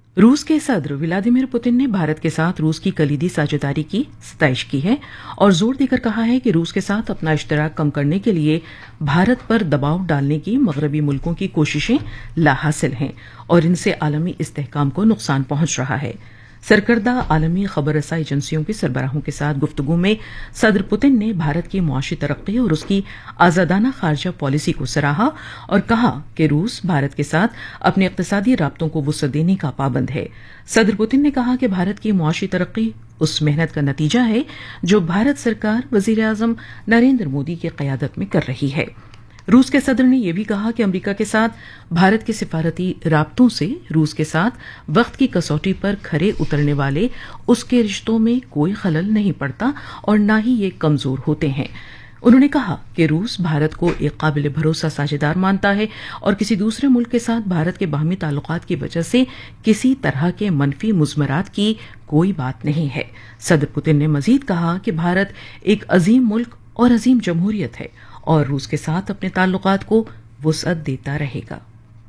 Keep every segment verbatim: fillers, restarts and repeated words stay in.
रूस के सदर व्लादिमीर पुतिन ने भारत के साथ रूस की कलीदी साझेदारी की सताइश की है और जोर देकर कहा है कि रूस के साथ अपना इश्तराक कम करने के लिए भारत पर दबाव डालने की मगरबी मुल्कों की कोशिशें लाहासिल हैं और इनसे आलमी इस्तेहकाम को नुकसान पहुंच रहा है। सरकर्दा आलमी खबर रसाई एजेंसियों के सरबराहों के साथ गुफ्तगू में सदर पुतिन ने भारत की मुआशी तरक्की और उसकी आजादाना खारजा पॉलिसी को सराहा और कहा कि रूस भारत के साथ अपने इक्तिसादी राब्तों को वुसअत देने का पाबंद है। सदर पुतिन ने कहा कि भारत की मुआशी तरक्की उस मेहनत का नतीजा है जो भारत सरकार वजीर आजम नरेंद्र मोदी की क़यादत में कर रही है। रूस के सदर ने यह भी कहा कि अमेरिका के साथ भारत के सिफारती राब्तों से रूस के साथ वक्त की कसौटी पर खरे उतरने वाले उसके रिश्तों में कोई खलल नहीं पड़ता और न ही ये कमजोर होते हैं। उन्होंने कहा कि रूस भारत को एक काबिल भरोसा साझेदार मानता है और किसी दूसरे मुल्क के साथ भारत के बाहमी ताल्लुकात की वजह से किसी तरह के मनफी मुज़मरात की कोई बात नहीं है। सदर पुतिन ने मजीद कहा कि भारत एक अजीम मुल्क और अजीम जमहूरियत है और रूस के साथ अपने ताल्लुकात को वुसअत देता रहेगा।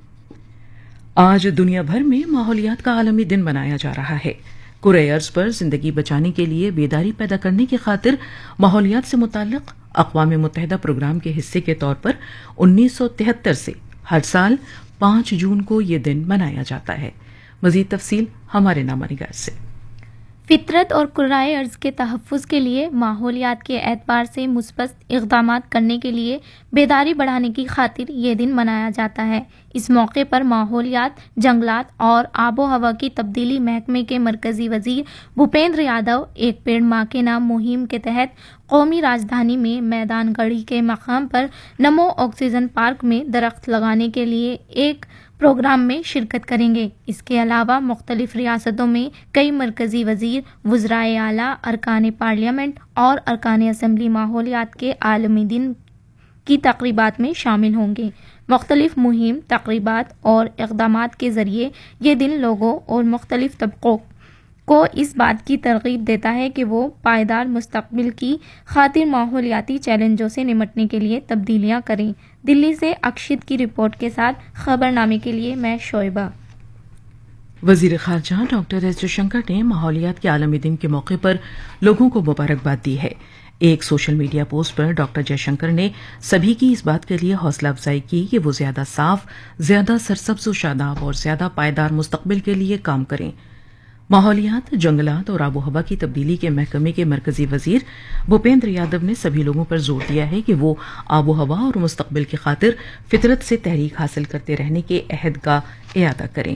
आज दुनिया भर में माहौलियात का आलमी दिन मनाया जा रहा है। कुरे अर्ज पर जिंदगी बचाने के लिए बेदारी पैदा करने की खातिर माहौलियात से मुताल्लिक अक़वाम मुत्तहिदा प्रोग्राम के हिस्से के तौर पर उन्नीस सौ तिहत्तर से हर साल पांच जून को ये दिन मनाया जाता है। मजीद तफसील हमारे नामानिगार से। फितरत और कुर्राए अर्ज के तहफ़्फ़ुज़ के लिए माहौलियात के एतबार से मुस्बत इक़दामात करने के लिए बेदारी बढ़ाने की खातिर ये दिन मनाया जाता है। इस मौके पर माहौलियात, जंगलात और आबो हवा की तब्दीली महकमे के मरकज़ी वज़ीर भूपेंद्र यादव एक पेड़ माँ के नाम मुहिम के तहत कौमी राजधानी में मैदान गढ़ी के मकाम पर नमो ऑक्सीजन पार्क में दरख्त लगाने के लिए एक प्रोग्राम में शिरकत करेंगे। इसके अलावा मुख्तलिफ रियासतों में कई मरकज़ी वज़ीर, वज़राए आला, अरकान पार्लियामेंट और अरकान असम्बली माहौलियात के आलमी दिन की तक़रीबात में शामिल होंगे। मुख्तलिफ मुहिम, तक़रीबात और इक़दामात के ज़रिए ये दिन लोगों और मुख्तलिफ तबक़ों को इस बात की तरग़ीब देता है कि वो पायदार मुस्तक़बिल की खातिर माहौलियाती चैलेंजों से निमटने के लिए तब्दीलियाँ करें। दिल्ली से अक्षित की रिपोर्ट के साथ खबरनामे के लिए मैं शोएबा। वज़ीर ख़ारजा डॉक्टर एस जयशंकर ने माहौलियात के आलमी दिन के मौके पर लोगों को मुबारकबाद दी है। एक सोशल मीडिया पोस्ट पर डॉक्टर जयशंकर ने सभी की इस बात के लिए हौसला अफजाई की कि वो ज्यादा साफ, ज्यादा सरसब्ज़ व शादाब और ज्यादा पायदार मुस्तक़बिल के लिए काम करें। माहौलियात, जंगलात और आबो हवा की तब्दीली के महकमे के मरकजी वजीर भूपेंद्र यादव ने सभी लोगों पर जोर दिया है कि वो आबो हवा और मुस्तक़बिल की खातिर फितरत से तहरीक हासिल करते रहने के अहद का इयादा करें।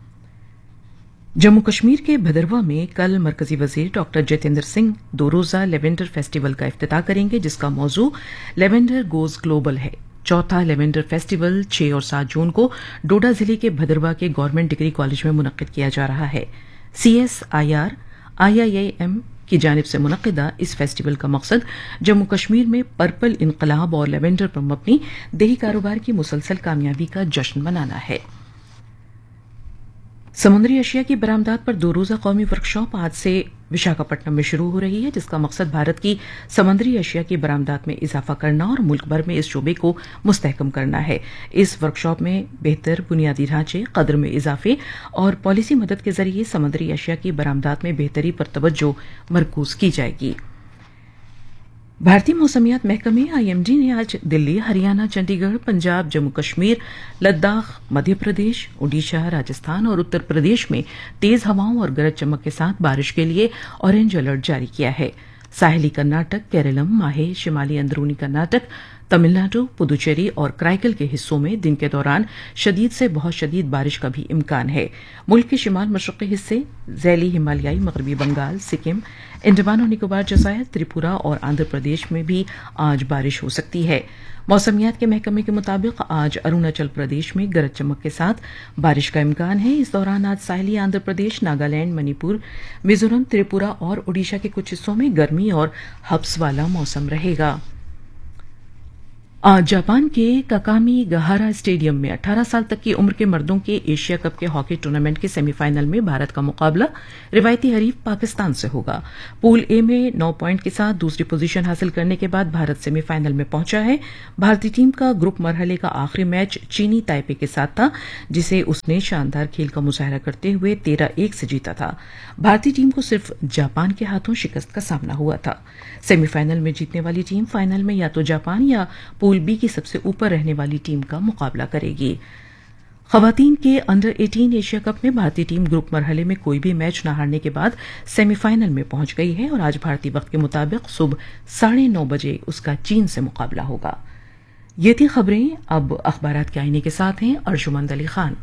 जम्मू कश्मीर के भदरवा में कल मरकजी वजीर डॉक्टर जितेंद्र सिंह दो रोजा लेवेंडर फेस्टिवल का इफ्तिताह करेंगे, जिसका मौजू लेवेंडर गोज ग्लोबल है। चौथा लेवेंडर फेस्टिवल छह और सात जून को डोडा जिले के भदरवा के गवर्नमेंट डिग्री कॉलेज में मुनक्किद किया जा रहा है। C S I R I I I am की जानिब से मुनक्किदा इस फेस्टिवल का मकसद जम्मू कश्मीर में पर्पल इनकलाब और लेवेंडर पर मबनी देही कारोबार की मुसलसल कामयाबी का जश्न मनाना है। समुद्री अशिया की बरामदात पर दो रोजा कौमी वर्कशॉप आज से विशाखापट्टनम में शुरू हो रही है, जिसका मकसद भारत की समुद्री अशिया की बरामदात में इजाफा करना और मुल्क भर में इस शोबे को मुस्तहकम करना है। इस वर्कशॉप में बेहतर बुनियादी ढांचे, कदर में इजाफे और पॉलिसी मदद के जरिए समुद्री अशिया की बरामदात में बेहतरी पर तवज्जो मरकूज की जाएगी। भारतीय मौसमियात महकमे आई एम डी ने आज दिल्ली, हरियाणा, चंडीगढ़, पंजाब, जम्मू कश्मीर, लद्दाख, मध्य प्रदेश, ओडिशा, राजस्थान और उत्तर प्रदेश में तेज हवाओं और गरज चमक के साथ बारिश के लिए ऑरेंज अलर्ट जारी किया है। साहिली कर्नाटक, केरलम, माहे, शिमाली अंदरूनी कर्नाटक, तमिलनाडु, पुदुचेरी और कराईकल के हिस्सों में दिन के दौरान शदीद से बहुत शदीद बारिश का भी इम्कान है। मुल्क के शिमाल मशरक़ी हिस्से, ज़ैली हिमालयाई मगरबी बंगाल, सिक्किम, अंडमान और निकोबार जज़ायर, त्रिपुरा और आंध्र प्रदेश में भी आज बारिश हो सकती है। मौसमियात के महकमे के मुताबिक आज अरुणाचल प्रदेश में गरज चमक के साथ बारिश का इम्कान है। इस दौरान आज साहिली आंध्र प्रदेश, नागालैंड, मणिपुर, मिजोरम, त्रिपुरा और ओडिशा के कुछ हिस्सों में गर्मी और हब्स वाला मौसम रहेगा। आज जापान के काकामी गहारा स्टेडियम में अठारह साल तक की उम्र के मर्दों के एशिया कप के हॉकी टूर्नामेंट के सेमीफाइनल में भारत का मुकाबला रिवायती हरीफ पाकिस्तान से होगा। पूल ए में नौ पॉइंट के साथ दूसरी पोजीशन हासिल करने के बाद भारत सेमीफाइनल में पहुंचा है। भारतीय टीम का ग्रुप मरहले का आखिरी मैच चीनी ताइपे के साथ था, जिसे उसने शानदार खेल का मुजाहरा करते हुए तेरह एक से जीता था। भारतीय टीम को सिर्फ जापान के हाथों शिकस्त का सामना हुआ था। सेमीफाइनल में जीतने वाली टीम फाइनल में या तो जापान या पूल बी की सबसे ऊपर रहने वाली टीम का मुकाबला करेगी। खवातीन के अंडर अठारह एशिया कप में भारतीय टीम ग्रुप मरहले में कोई भी मैच न हारने के बाद सेमीफाइनल में पहुंच गई है और आज भारतीय वक्त के मुताबिक सुबह साढ़े नौ बजे उसका चीन से मुकाबला होगा। ये थी खबरें। अब अखबारात के आईने के साथ हैं अर्जुमंद अली खान।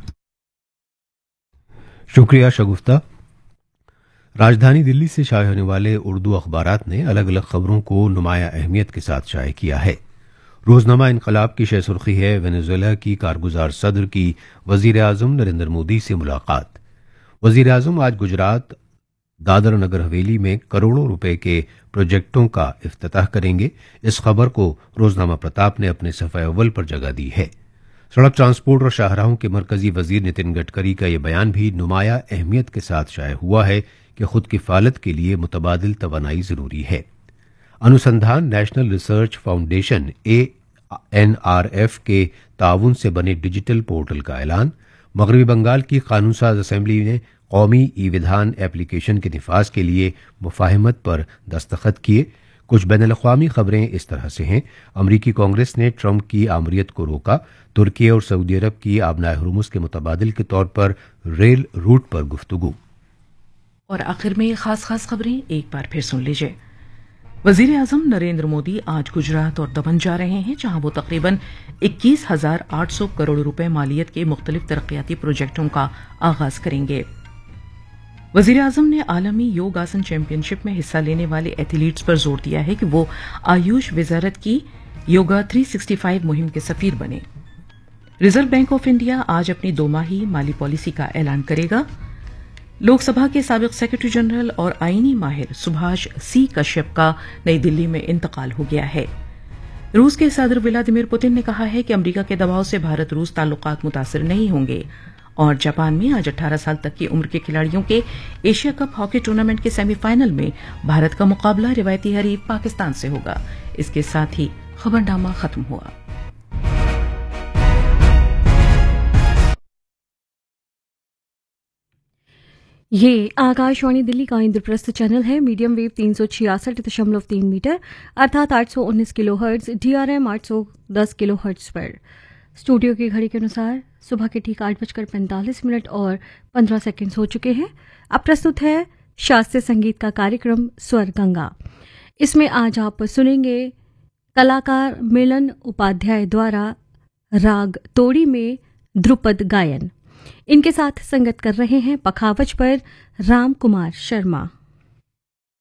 शुक्रिया शगुफ्ता। राजधानी दिल्ली से शाये होने वाले उर्दू अखबारात ने अलग अलग खबरों को नुमाया अहमियत के साथ शाये किया है। रोजनामा इनकलाब की शह सुर्खी है वेनेजुएला की कारगुजार सदर की वजीर आजम नरेंद्र मोदी से मुलाकात। वजीर आजम आज गुजरात दादर नगर हवेली में करोड़ों रुपए के प्रोजेक्टों का इफ्तिताह करेंगे। इस खबर को रोजनामा प्रताप ने अपने सफ़े अव्वल पर जगह दी है। सड़क ट्रांसपोर्ट और शाहराहों के मरकजी वजीर नितिन गडकरी का यह बयान भी नुमाया अहमियत के साथ शाये हुआ है कि खुद किफालत के लिए मुतबादिल तवानाई जरूरी है। अनुसंधान national research foundation A N R F के ताउन से बने डिजिटल पोर्टल का ऐलान। मगरबी बंगाल की कानून साज असेंबली ने कौमी ई विधान एप्लीकेशन के निफाज के लिए मुफाहमत पर दस्तखत किए। कुछ बैनुल-अक़वामी खबरें इस तरह से हैं। अमरीकी कांग्रेस ने ट्रंप की आमरीत को रोका। तुर्की और सऊदी अरब की आबनाए हुर्मुज़ के मुतबादिल के तौर पर रेल रूट पर गुफ्तगू। और आखिर में खास खास खबरें एक बार फिर सुन लीजिए। वजीर आजम नरेंद्र मोदी आज गुजरात और दमन जा रहे हैं, जहां वो तकरीबन इक्कीस हजार आठ सौ करोड़ रुपए मालियत के मुख्तलिफ तरक्याती प्रोजेक्टों का आगाज करेंगे। वजीर आजम ने आलमी योग आसन चैंपियनशिप में हिस्सा लेने वाले एथलीट्स पर जोर दिया है कि वो आयुष वजारत की योगा तीन सौ पैंसठ मुहिम के सफीर बने। रिजर्व बैंक ऑफ इंडिया आज अपनी दोमाही माली पॉलिसी का ऐलान करेगा। लोकसभा के साबिक सेक्रेटरी जनरल और आईनी माहिर सुभाष सी कश्यप का नई दिल्ली में इंतकाल हो गया है। रूस के सदर व्लादिमीर पुतिन ने कहा है कि अमेरिका के दबाव से भारत रूस ताल्लुकात मुतासिर नहीं होंगे। और जापान में आज अठारह साल तक की उम्र के खिलाड़ियों के एशिया कप हॉकी टूर्नामेंट के सेमीफाइनल में भारत का मुकाबला रिवायती हरीफ पाकिस्तान से होगा। इसके साथ ही खबरनामा खत्म हुआ। ये आकाशवाणी दिल्ली का इंद्रप्रस्थ चैनल है। मीडियम वेव तीन सौ छियासठ दशमलव तीन मीटर अर्थात आठ सौ उन्नीस किलो हर्ट्ज, डीआरएम आठ सौ दस किलो हर्ट्ज पर। स्टूडियो की घड़ी के अनुसार सुबह के ठीक आठ बजकर पैंतालीस मिनट और पंद्रह सेकेंड हो चुके हैं। अब प्रस्तुत है शास्त्रीय संगीत का कार्यक्रम स्वर गंगा। इसमें आज आप सुनेंगे कलाकार मिलन उपाध्याय द्वारा राग तोड़ी में ध्रुपद गायन। इनके साथ संगत कर रहे हैं पखावज पर राम कुमार शर्मा।